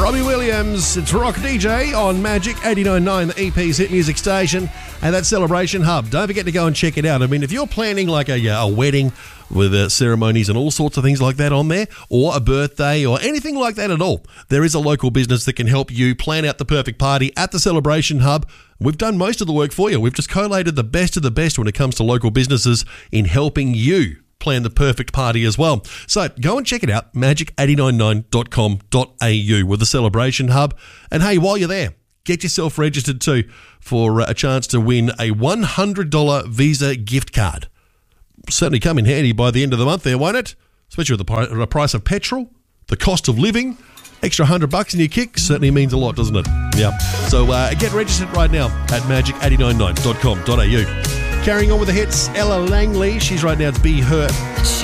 Robbie Williams, it's Rock DJ on Magic 89.9, the EP's hit music station, and that Celebration Hub. Don't forget to go and check it out. I mean, if you're planning like a wedding with ceremonies and all sorts of things like that on there, or a birthday or anything like that at all, there is a local business that can help you plan out the perfect party at the Celebration Hub. We've done most of the work for you. We've just collated the best of the best when it comes to local businesses in helping you plan the perfect party as well. So go and check it out, magic899.com.au with the Celebration Hub. And hey, while you're there, get yourself registered too for a chance to win a $100 Visa gift card. Certainly come in handy by the end of the month there, won't it? Especially with the price of petrol, the cost of living. Extra $100 in your kick certainly means a lot, doesn't it? Yeah. So get registered right now at magic899.com.au. Carrying on with the hits, Ella Langley. She's right now to Be Her.